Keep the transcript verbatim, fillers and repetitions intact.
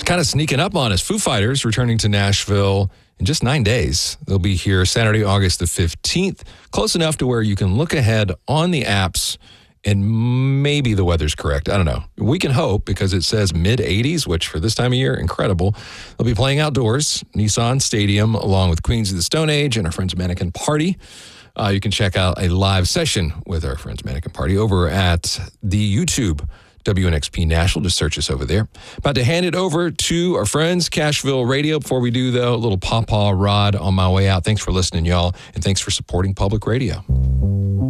kind of sneaking up on us. Foo Fighters returning to Nashville in just nine days. They'll be here Saturday, August the fifteenth, close enough to where you can look ahead on the apps and maybe the weather's correct. I don't know. We can hope because it says mid eighties, which for this time of year, incredible. They'll be playing outdoors, Nissan Stadium, along with Queens of the Stone Age and our friends Mannequin Party. Uh, you can check out a live session with our friends Mannequin Party over at the YouTube W N X P Nashville. Just search us over there. About to hand it over to our friends Cashville Radio. Before we do, though, a little Pawpaw Rod on my way out. Thanks for listening, y'all, and thanks for supporting public radio.